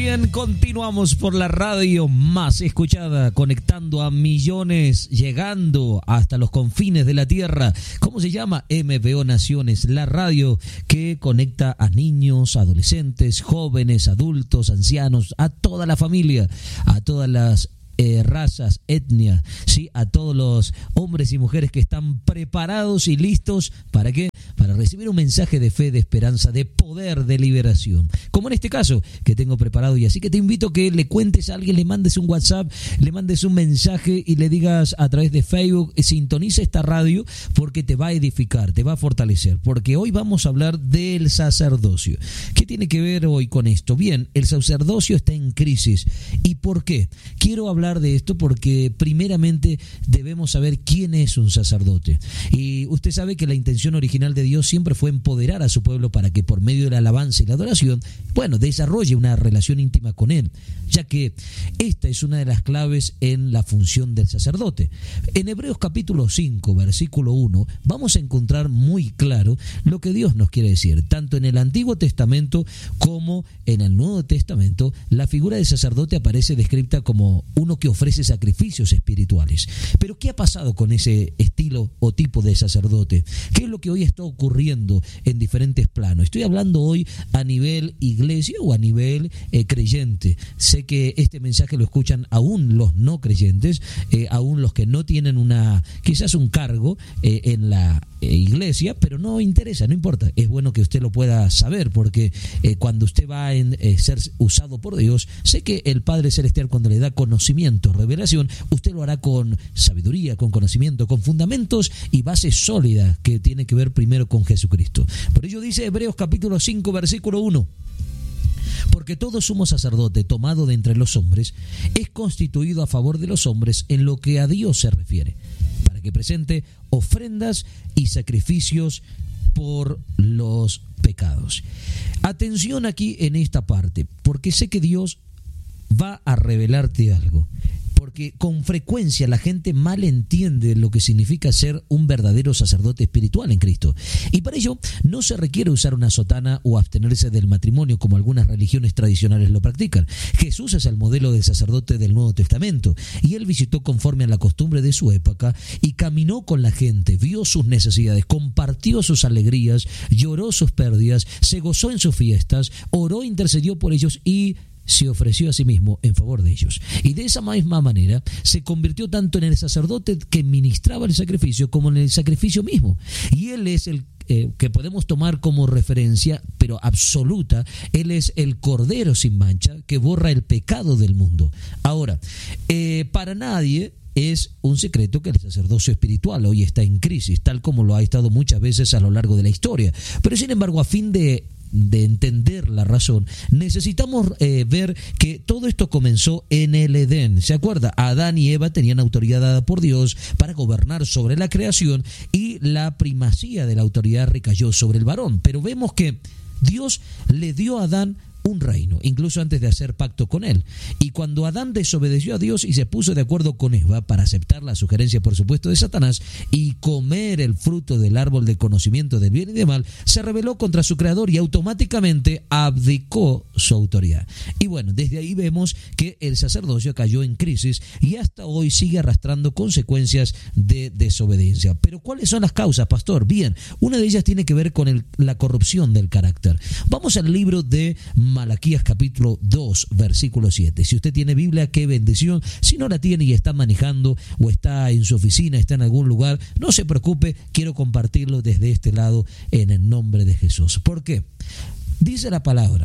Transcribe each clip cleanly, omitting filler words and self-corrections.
bien, continuamos por la radio más escuchada, conectando a millones, llegando hasta los confines de la tierra. ¿Cómo se llama? MBO Naciones, la radio que conecta a niños, adolescentes, jóvenes, adultos, ancianos, a toda la familia, a todas las razas, etnias, ¿sí? A todos los hombres y mujeres que están preparados y listos, ¿para qué? Para recibir un mensaje de fe, de esperanza, de poder, de liberación. Como en este caso que tengo preparado, y así que te invito a que le cuentes a alguien, le mandes un WhatsApp, le mandes un mensaje y le digas a través de Facebook, sintoniza esta radio porque te va a edificar, te va a fortalecer, porque hoy vamos a hablar del sacerdocio. ¿Qué tiene que ver hoy con esto? Bien, el sacerdocio está en crisis. ¿Y por qué? Quiero hablar de esto porque primeramente debemos saber quién es un sacerdote. Y usted sabe que la intención original de Dios siempre fue empoderar a su pueblo para que por medio de la alabanza y la adoración, desarrolle una relación íntima con Él, ya que esta es una de las claves en la función del sacerdote. En Hebreos capítulo 5, versículo 1, vamos a encontrar muy claro lo que Dios nos quiere decir. Tanto en el Antiguo Testamento como en el Nuevo Testamento, la figura de sacerdote aparece descrita como uno que ofrece sacrificios espirituales. Pero ¿qué ha pasado con ese estilo o tipo de sacerdote? ¿Qué es lo que hoy está ocurriendo en diferentes planos? Estoy hablando hoy a nivel iglesia o a nivel creyente. Sé que este mensaje lo escuchan aún los no creyentes, aún los que no tienen quizás un cargo en la iglesia, pero no interesa, no importa. Es bueno que usted lo pueda saber, porque cuando usted va a ser usado por Dios, sé que el Padre Celestial, cuando le da conocimiento, revelación, usted lo hará con sabiduría, con conocimiento, con fundamentos y bases sólidas que tiene que ver primero con Jesucristo. Por ello dice Hebreos capítulo 5, versículo 1. Porque todo sumo sacerdote tomado de entre los hombres es constituido a favor de los hombres en lo que a Dios se refiere, para que presente ofrendas y sacrificios por los pecados. Atención aquí en esta parte, porque sé que Dios va a revelarte algo. Porque con frecuencia la gente mal entiende lo que significa ser un verdadero sacerdote espiritual en Cristo. Y para ello no se requiere usar una sotana o abstenerse del matrimonio como algunas religiones tradicionales lo practican. Jesús es el modelo del sacerdote del Nuevo Testamento, y él visitó conforme a la costumbre de su época y caminó con la gente, vio sus necesidades, compartió sus alegrías, lloró sus pérdidas, se gozó en sus fiestas, oró, intercedió por ellos y se ofreció a sí mismo en favor de ellos. Y de esa misma manera se convirtió tanto en el sacerdote que ministraba el sacrificio como en el sacrificio mismo. Y él es el que podemos tomar como referencia, pero absoluta. Él es el Cordero sin mancha que borra el pecado del mundo. Ahora, para nadie es un secreto que el sacerdocio espiritual hoy está en crisis, tal como lo ha estado muchas veces a lo largo de la historia. Pero sin embargo, a fin de entender la razón, necesitamos ver que todo esto comenzó en el Edén. ¿Se acuerda? Adán y Eva tenían autoridad dada por Dios para gobernar sobre la creación, y la primacía de la autoridad recayó sobre el varón. Pero vemos que Dios le dio a Adán un reino, incluso antes de hacer pacto con él. Y cuando Adán desobedeció a Dios y se puso de acuerdo con Eva para aceptar la sugerencia, por supuesto, de Satanás y comer el fruto del árbol del conocimiento del bien y del mal, se rebeló contra su creador y automáticamente abdicó su autoridad. Y desde ahí vemos que el sacerdocio cayó en crisis y hasta hoy sigue arrastrando consecuencias de desobediencia. Pero ¿cuáles son las causas, pastor? Bien, una de ellas tiene que ver con la corrupción del carácter. Vamos al libro de Malaquías capítulo 2, versículo 7. Si usted tiene Biblia, qué bendición. Si no la tiene y está manejando o está en su oficina, está en algún lugar, no se preocupe, quiero compartirlo desde este lado en el nombre de Jesús. ¿Por qué? Dice la palabra: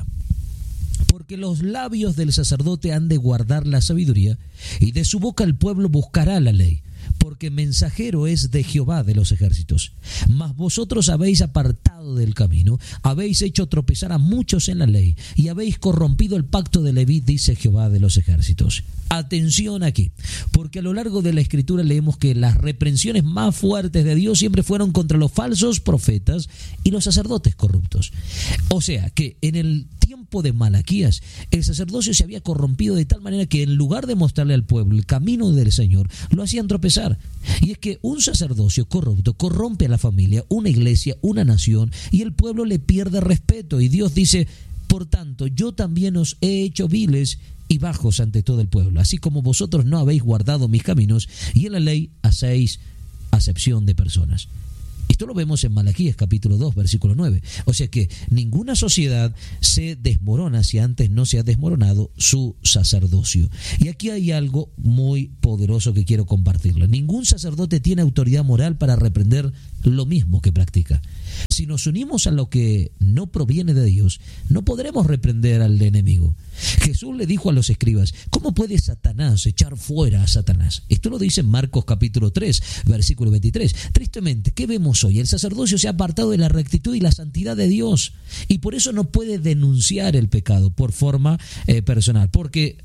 porque los labios del sacerdote han de guardar la sabiduría, y de su boca el pueblo buscará la ley, porque mensajero es de Jehová de los ejércitos. Mas vosotros habéis apartado del camino, habéis hecho tropezar a muchos en la ley, y habéis corrompido el pacto de Leví, dice Jehová de los ejércitos. Atención aquí, porque a lo largo de la Escritura leemos que las reprensiones más fuertes de Dios siempre fueron contra los falsos profetas y los sacerdotes corruptos. O sea que en el tiempo de Malaquías el sacerdocio se había corrompido de tal manera que en lugar de mostrarle al pueblo el camino del Señor, lo hacían tropezar. Y es que un sacerdocio corrupto corrompe a la familia, una iglesia, una nación, y el pueblo le pierde respeto. Y Dios dice: Por tanto, yo también os he hecho viles y bajos ante todo el pueblo, así como vosotros no habéis guardado mis caminos, y en la ley hacéis acepción de personas. Esto lo vemos en Malaquías capítulo 2, versículo 9. O sea que ninguna sociedad se desmorona si antes no se ha desmoronado su sacerdocio. Y aquí hay algo muy poderoso que quiero compartirle. Ningún sacerdote tiene autoridad moral para reprender lo mismo que practica. Si nos unimos a lo que no proviene de Dios, no podremos reprender al enemigo. Jesús le dijo a los escribas: ¿cómo puede Satanás echar fuera a Satanás? Esto lo dice en Marcos capítulo 3, versículo 23. Tristemente, ¿qué vemos hoy? El sacerdocio se ha apartado de la rectitud y la santidad de Dios, y por eso no puede denunciar el pecado por forma personal, porque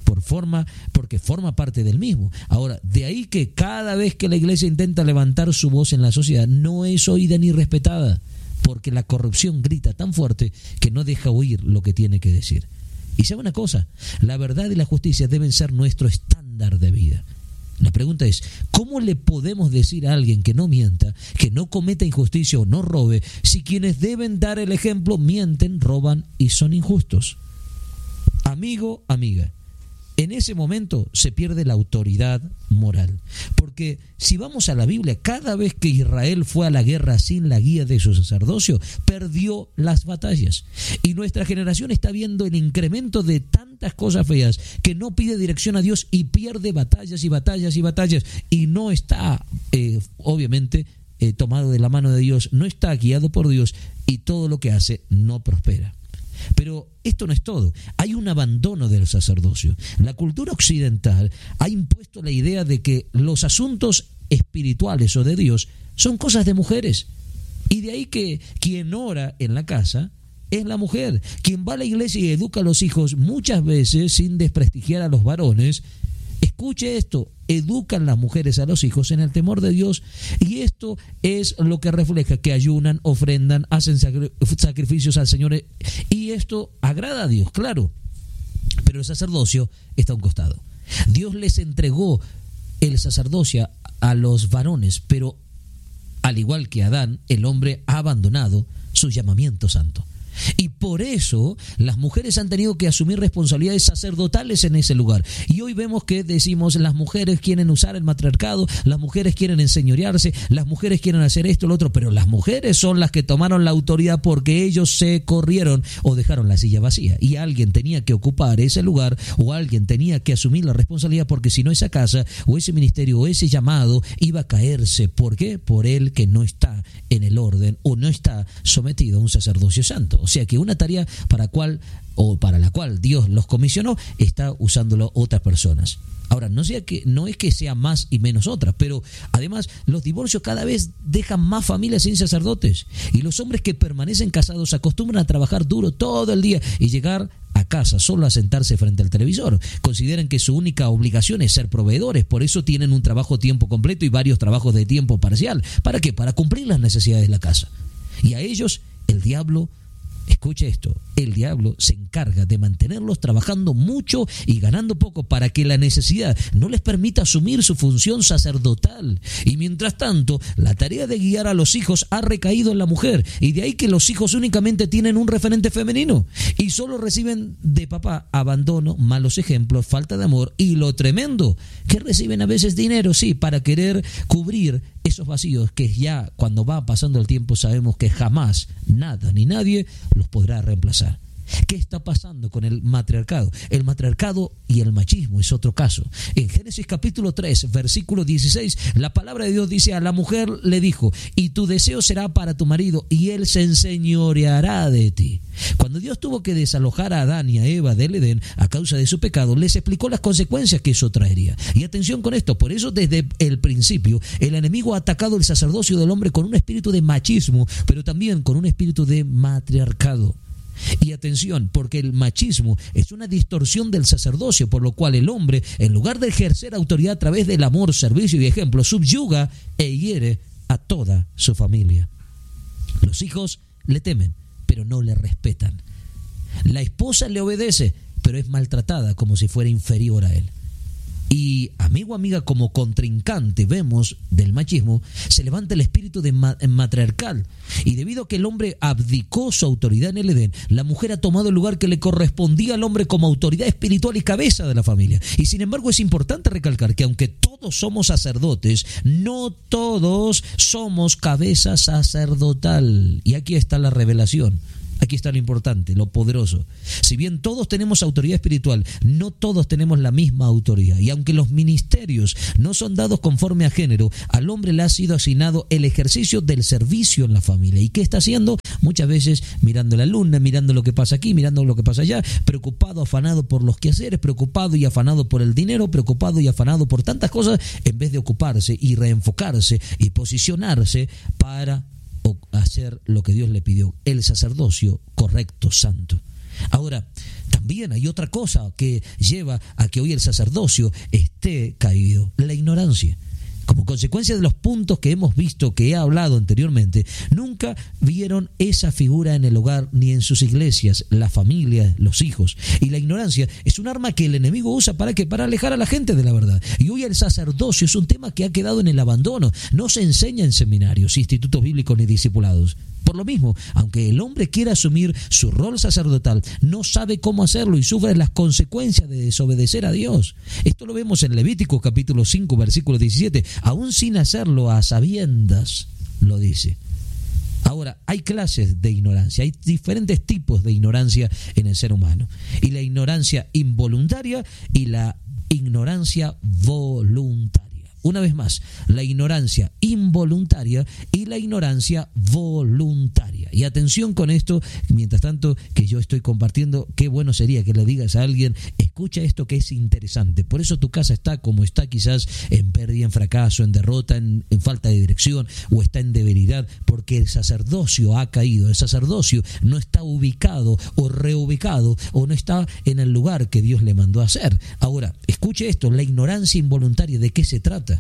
forma parte del mismo. Ahora, de ahí que cada vez que la iglesia intenta levantar su voz en la sociedad, no es oída ni respetada, porque la corrupción grita tan fuerte que no deja oír lo que tiene que decir. Y sabe una cosa, la verdad y la justicia deben ser nuestro estándar de vida. La pregunta es, ¿cómo le podemos decir a alguien que no mienta, que no cometa injusticia o no robe, si quienes deben dar el ejemplo mienten, roban y son injustos? Amigo, amiga, en ese momento se pierde la autoridad moral. Porque si vamos a la Biblia, cada vez que Israel fue a la guerra sin la guía de su sacerdocio, perdió las batallas. Y nuestra generación está viendo el incremento de tantas cosas feas que no pide dirección a Dios y pierde batallas y batallas y batallas. Y no está, obviamente, tomado de la mano de Dios, no está guiado por Dios, y todo lo que hace no prospera. Pero esto no es todo. Hay un abandono del sacerdocio. La cultura occidental ha impuesto la idea de que los asuntos espirituales o de Dios son cosas de mujeres. Y de ahí que quien ora en la casa es la mujer. Quien va a la iglesia y educa a los hijos, muchas veces sin desprestigiar a los varones, escuche esto, educan las mujeres a los hijos en el temor de Dios, y esto es lo que refleja que ayunan, ofrendan, hacen sacrificios al Señor, y esto agrada a Dios, claro, pero el sacerdocio está a un costado. Dios les entregó el sacerdocio a los varones, pero al igual que Adán, el hombre ha abandonado su llamamiento santo. Y por eso las mujeres han tenido que asumir responsabilidades sacerdotales en ese lugar. Y hoy vemos que decimos, las mujeres quieren usar el matriarcado, las mujeres quieren enseñorearse, las mujeres quieren hacer esto, lo otro, pero las mujeres son las que tomaron la autoridad porque ellos se corrieron o dejaron la silla vacía. Y alguien tenía que ocupar ese lugar, o alguien tenía que asumir la responsabilidad, porque si no, esa casa o ese ministerio o ese llamado iba a caerse. ¿Por qué? Por el que no está en el orden o no está sometido a un sacerdocio santo. O sea que una tarea para la cual Dios los comisionó, está usándolo otras personas. Ahora, no es que sea más y menos otras, pero además los divorcios cada vez dejan más familias sin sacerdotes. Y los hombres que permanecen casados acostumbran a trabajar duro todo el día y llegar a casa solo a sentarse frente al televisor. Consideran que su única obligación es ser proveedores, por eso tienen un trabajo tiempo completo y varios trabajos de tiempo parcial. ¿Para qué? Para cumplir las necesidades de la casa. Y a ellos el diablo, escuche esto, el diablo se encarga de mantenerlos trabajando mucho y ganando poco para que la necesidad no les permita asumir su función sacerdotal. Y mientras tanto, la tarea de guiar a los hijos ha recaído en la mujer, y de ahí que los hijos únicamente tienen un referente femenino y solo reciben de papá abandono, malos ejemplos, falta de amor, y lo tremendo, que reciben a veces dinero, sí, para querer cubrir esos vacíos que ya cuando va pasando el tiempo sabemos que jamás nada ni nadie los podrá reemplazar. ¿Qué está pasando con el matriarcado? El matriarcado y el machismo es otro caso. En Génesis capítulo 3, versículo 16, la palabra de Dios dice: a la mujer le dijo, y tu deseo será para tu marido, y él se enseñoreará de ti. Cuando Dios tuvo que desalojar a Adán y a Eva del Edén a causa de su pecado, les explicó las consecuencias que eso traería. Y atención con esto, por eso desde el principio el enemigo ha atacado el sacerdocio del hombre con un espíritu de machismo, pero también con un espíritu de matriarcado. Y atención, porque el machismo es una distorsión del sacerdocio, por lo cual el hombre, en lugar de ejercer autoridad a través del amor, servicio y ejemplo, subyuga e hiere a toda su familia. Los hijos le temen, pero no le respetan. La esposa le obedece, pero es maltratada como si fuera inferior a él. Y amigo, amiga, como contrincante vemos del machismo, se levanta el espíritu de matriarcal. Y debido a que el hombre abdicó su autoridad en el Edén, la mujer ha tomado el lugar que le correspondía al hombre como autoridad espiritual y cabeza de la familia. Y sin embargo es importante recalcar que aunque todos somos sacerdotes, no todos somos cabeza sacerdotal. Y aquí está la revelación. Aquí está lo importante, lo poderoso. Si bien todos tenemos autoridad espiritual, no todos tenemos la misma autoridad. Y aunque los ministerios no son dados conforme a género, al hombre le ha sido asignado el ejercicio del servicio en la familia. ¿Y qué está haciendo? Muchas veces mirando a la luna, mirando lo que pasa aquí, mirando lo que pasa allá, preocupado, afanado por los quehaceres, preocupado y afanado por el dinero, preocupado y afanado por tantas cosas, en vez de ocuparse y reenfocarse y posicionarse para hacer lo que Dios le pidió, el sacerdocio correcto, santo. Ahora, también hay otra cosa que lleva a que hoy el sacerdocio esté caído, la ignorancia. Como consecuencia de los puntos que hemos visto, que he hablado anteriormente, nunca vieron esa figura en el hogar ni en sus iglesias, la familia, los hijos. Y la ignorancia es un arma que el enemigo usa ¿para qué? Para alejar a la gente de la verdad. Y hoy el sacerdocio es un tema que ha quedado en el abandono. No se enseña en seminarios, institutos bíblicos ni discipulados. Por lo mismo, aunque el hombre quiera asumir su rol sacerdotal, no sabe cómo hacerlo y sufre las consecuencias de desobedecer a Dios. Esto lo vemos en Levítico capítulo 5, versículo 17. Aún sin hacerlo a sabiendas, lo dice. Ahora, hay clases de ignorancia, hay diferentes tipos de ignorancia en el ser humano. Y la ignorancia involuntaria y la ignorancia voluntaria. Una vez más, la ignorancia involuntaria y la ignorancia voluntaria. Y atención con esto, mientras tanto que yo estoy compartiendo, qué bueno sería que le digas a alguien, escucha esto que es interesante. Por eso tu casa está como está, quizás en pérdida, en fracaso, en derrota, en falta de dirección o está en debilidad, porque el sacerdocio ha caído. El sacerdocio no está ubicado o reubicado o no está en el lugar que Dios le mandó a hacer. Ahora, escuche esto, la ignorancia involuntaria, ¿de qué se trata?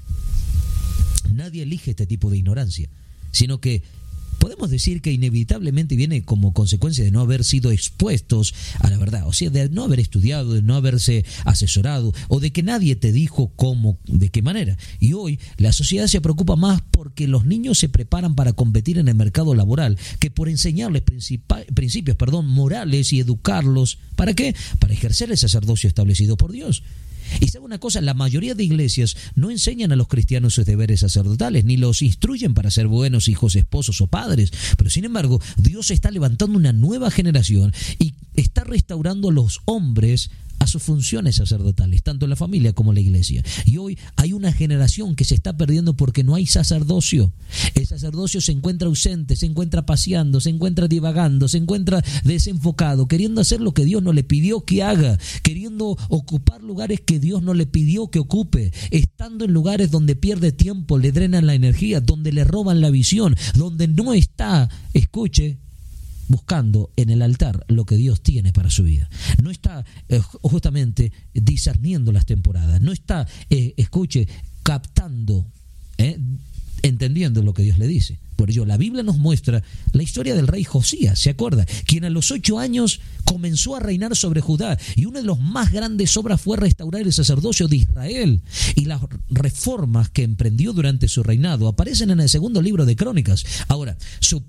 Nadie elige este tipo de ignorancia, sino que podemos decir que inevitablemente viene como consecuencia de no haber sido expuestos a la verdad, o sea, de no haber estudiado, de no haberse asesorado, o de que nadie te dijo cómo, de qué manera. Y hoy la sociedad se preocupa más porque los niños se preparan para competir en el mercado laboral que por enseñarles principios morales y educarlos. ¿Para qué? Para ejercer el sacerdocio establecido por Dios. Y sabe una cosa, la mayoría de iglesias no enseñan a los cristianos sus deberes sacerdotales, ni los instruyen para ser buenos hijos, esposos o padres. Pero sin embargo, Dios está levantando una nueva generación y está restaurando a los hombres a sus funciones sacerdotales, tanto en la familia como en la iglesia. Y hoy hay una generación que se está perdiendo porque no hay sacerdocio. El sacerdocio se encuentra ausente, se encuentra paseando, se encuentra divagando, se encuentra desenfocado, queriendo hacer lo que Dios no le pidió que haga, queriendo ocupar lugares que Dios no le pidió que ocupe, estando en lugares donde pierde tiempo, le drenan la energía, donde le roban la visión, donde no está, escuche, buscando en el altar lo que Dios tiene para su vida. No está justamente discerniendo las temporadas, no está, captando, entendiendo lo que Dios le dice. Por ello, la Biblia nos muestra la historia del rey Josías, ¿se acuerda? Quien a los 8 años comenzó a reinar sobre Judá, y una de las más grandes obras fue restaurar el sacerdocio de Israel, y las reformas que emprendió durante su reinado aparecen en el segundo libro de Crónicas. Ahora, su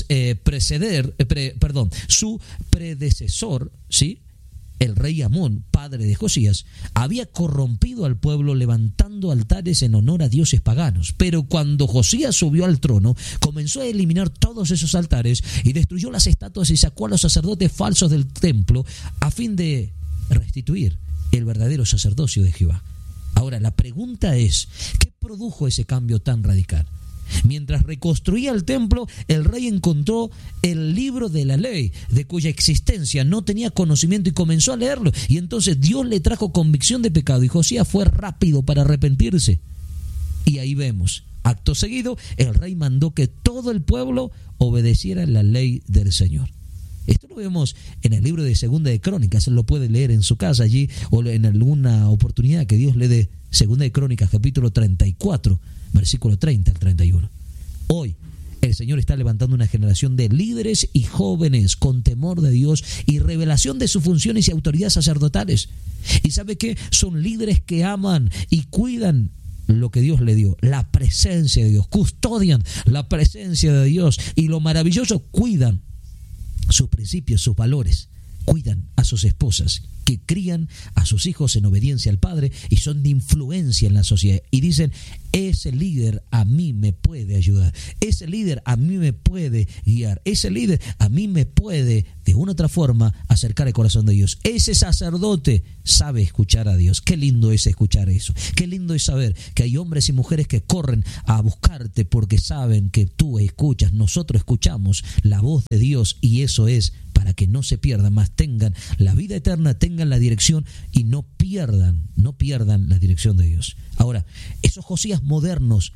predecesor, ¿sí?, el rey Amón, padre de Josías, había corrompido al pueblo levantando altares en honor a dioses paganos. Pero cuando Josías subió al trono, comenzó a eliminar todos esos altares y destruyó las estatuas y sacó a los sacerdotes falsos del templo a fin de restituir el verdadero sacerdocio de Jehová. Ahora, la pregunta es, ¿qué produjo ese cambio tan radical? Mientras reconstruía el templo, el rey encontró el libro de la ley, de cuya existencia no tenía conocimiento, y comenzó a leerlo. Y entonces Dios le trajo convicción de pecado, y Josías fue rápido para arrepentirse. Y ahí vemos, acto seguido, el rey mandó que todo el pueblo obedeciera la ley del Señor. Esto lo vemos en el libro de Segunda de Crónicas, él lo puede leer en su casa allí, o en alguna oportunidad que Dios le dé. Segunda de Crónicas, capítulo 34, versículo 30 al 31. Hoy el Señor está levantando una generación de líderes y jóvenes con temor de Dios y revelación de sus funciones y autoridades sacerdotales. ¿Y sabe qué? Son líderes que aman y cuidan lo que Dios le dio, la presencia de Dios, custodian la presencia de Dios, y lo maravilloso, cuidan sus principios, sus valores, cuidan a sus esposas, que crían a sus hijos en obediencia al Padre y son de influencia en la sociedad. Y dicen, ese líder a mí me puede ayudar, ese líder a mí me puede guiar, ese líder a mí me puede, de una u otra forma, acercar el corazón de Dios. Ese sacerdote sabe escuchar a Dios. Qué lindo es escuchar eso. Qué lindo es saber que hay hombres y mujeres que corren a buscarte porque saben que tú escuchas. Nosotros escuchamos la voz de Dios, y eso es para que no se pierdan, más tengan la vida eterna, tengan la dirección y no pierdan la dirección de Dios. Ahora, esos Josías modernos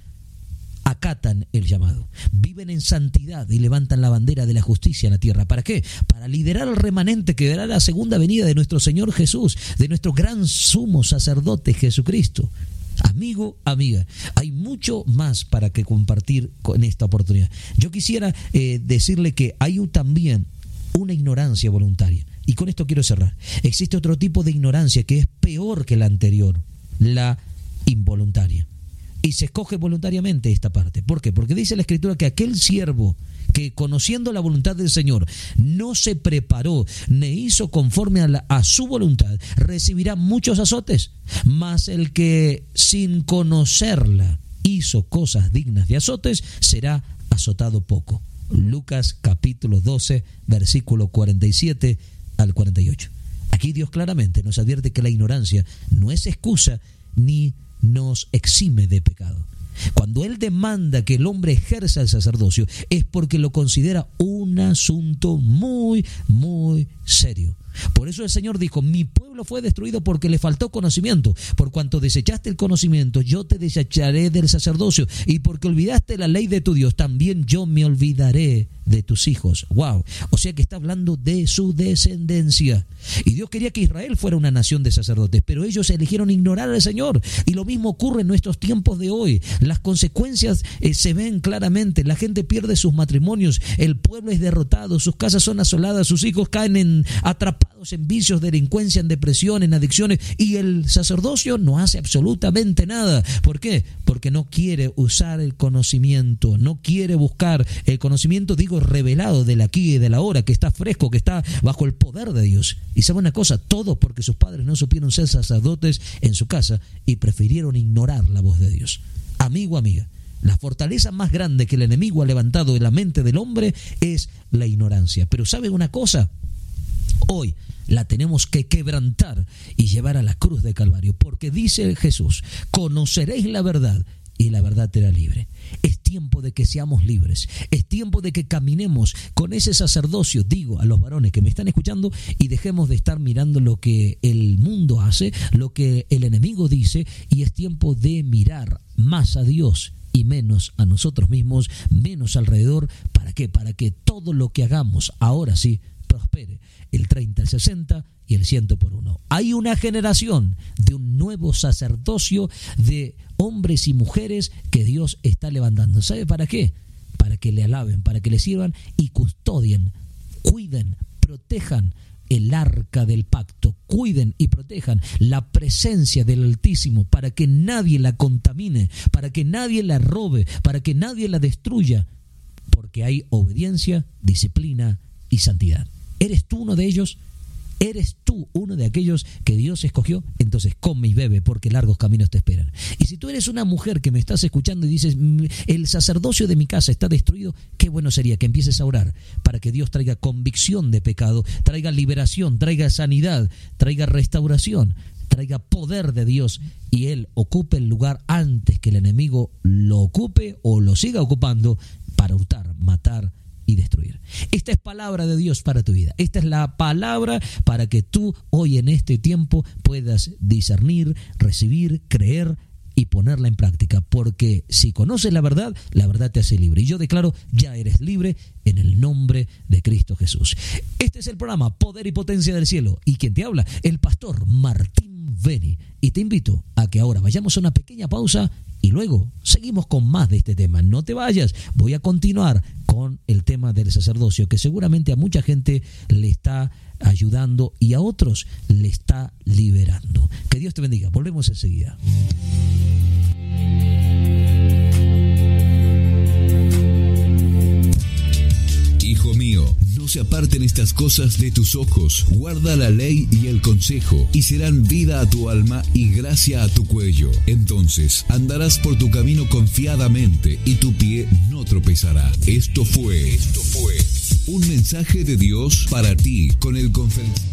acatan el llamado, viven en santidad y levantan la bandera de la justicia en la tierra. ¿Para qué? Para liderar al remanente que verá la segunda venida de nuestro Señor Jesús, de nuestro gran sumo sacerdote Jesucristo. Amigo, amiga, hay mucho más para que compartir con esta oportunidad. Yo quisiera decirle que hay también una ignorancia voluntaria, y con esto quiero cerrar. Existe otro tipo de ignorancia que es peor que la anterior, la involuntaria, y se escoge voluntariamente esta parte. ¿Por qué? Porque dice la Escritura que aquel siervo que, conociendo la voluntad del Señor, no se preparó ni hizo conforme a su voluntad, recibirá muchos azotes, mas el que sin conocerla hizo cosas dignas de azotes será azotado poco. Lucas capítulo 12, versículo 47 al 48. Aquí Dios claramente nos advierte que la ignorancia no es excusa ni nos exime de pecado. Cuando Él demanda que el hombre ejerza el sacerdocio, es porque lo considera un asunto muy, muy serio. Por eso el Señor dijo, mi pueblo fue destruido porque le faltó conocimiento. Por cuanto desechaste el conocimiento, yo te desecharé del sacerdocio. Y porque olvidaste la ley de tu Dios, también yo me olvidaré de tus hijos. Wow. O sea que está hablando de su descendencia. Y Dios quería que Israel fuera una nación de sacerdotes, pero ellos eligieron ignorar al Señor. Y lo mismo ocurre en nuestros tiempos de hoy. Las consecuencias se ven claramente. La gente pierde sus matrimonios, el pueblo es derrotado, sus casas son asoladas, sus hijos caen atrapados en vicios, delincuencia, en depresión, en adicciones, y el sacerdocio no hace absolutamente nada. ¿Por qué? Porque no quiere usar el conocimiento, no quiere buscar el conocimiento, digo, revelado del aquí y del ahora, que está fresco, que está bajo el poder de Dios. Y sabe una cosa, todo porque sus padres no supieron ser sacerdotes en su casa y prefirieron ignorar la voz de Dios. Amigo, amiga, la fortaleza más grande que el enemigo ha levantado en la mente del hombre es la ignorancia. Pero ¿sabe una cosa? Hoy la tenemos que quebrantar y llevar a la cruz de Calvario, porque dice Jesús, conoceréis la verdad y la verdad te hará libre. Es tiempo de que seamos libres, es tiempo de que caminemos con ese sacerdocio, digo a los varones que me están escuchando, y dejemos de estar mirando lo que el mundo hace, lo que el enemigo dice, y es tiempo de mirar más a Dios y menos a nosotros mismos, menos alrededor. ¿Para qué? Para que todo lo que hagamos ahora sí prospere, el 30, el 60 y el 100 por 1. Hay una generación de un nuevo sacerdocio de hombres y mujeres que Dios está levantando. ¿Sabe para qué? Para que le alaben, para que le sirvan y custodien, cuiden, protejan el arca del pacto, cuiden y protejan la presencia del Altísimo, para que nadie la contamine, para que nadie la robe, para que nadie la destruya, porque hay obediencia, disciplina y santidad. ¿Eres tú uno de ellos? ¿Eres tú uno de aquellos que Dios escogió? Entonces come y bebe, porque largos caminos te esperan. Y si tú eres una mujer que me estás escuchando y dices, el sacerdocio de mi casa está destruido, qué bueno sería que empieces a orar para que Dios traiga convicción de pecado, traiga liberación, traiga sanidad, traiga restauración, traiga poder de Dios, y Él ocupe el lugar antes que el enemigo lo ocupe o lo siga ocupando para hurtar, matar y destruir. Esta es palabra de Dios para tu vida. Esta es la palabra para que tú hoy en este tiempo puedas discernir, recibir, creer y ponerla en práctica, porque si conoces la verdad te hace libre. Y yo declaro, ya eres libre en el nombre de Cristo Jesús. Este es el programa Poder y Potencia del Cielo, y quien te habla, el pastor Martín Beni. Y te invito a que ahora vayamos a una pequeña pausa y luego seguimos con más de este tema. No te vayas, voy a continuar con el tema del sacerdocio, que seguramente a mucha gente le está ayudando y a otros le está liberando. Que Dios te bendiga. Volvemos enseguida. Hijo mío, no se aparten estas cosas de tus ojos. Guarda la ley y el consejo, y serán vida a tu alma y gracia a tu cuello. Entonces andarás por tu camino confiadamente, y tu pie no tropezará. Esto fue un mensaje de Dios para ti con el conferenciante.